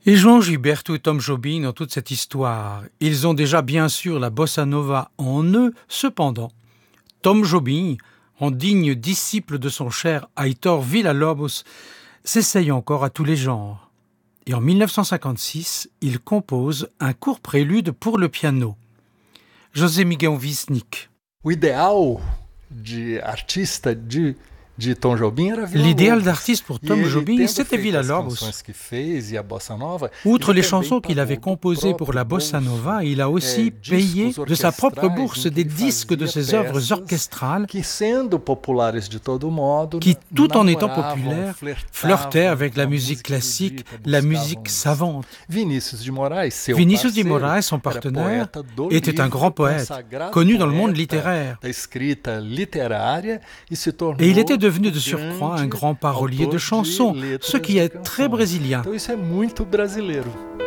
Et João Gilberto et Tom Jobim dans toute cette histoire, ils ont déjà bien sûr la bossa nova en eux, cependant, Tom Jobim, en digne disciple de son cher Aitor Villa-Lobos, s'essaye encore à tous les genres. Et en 1956, il compose un court prélude pour le piano. José Miguel Wisnik. O ideal de artista de Tom Jobim era L'idéal Villa-Lobos. d'artiste pour Tom Jobim, c'était Villa-Lobos. Outre les chansons qu'il avait composées pour la bossa nova, il a aussi payé de sa propre bourse des disques de ses œuvres orchestrales qui, tout en étant populaires, flirtaient avec la musique classique, la musique savante. Vinícius de Moraes, son partenaire, était un grand poète, connu dans le monde littéraire. Et il était devenu de surcroît un grand parolier de chansons, ce qui est très brésilien. Então isso é muito brasileiro.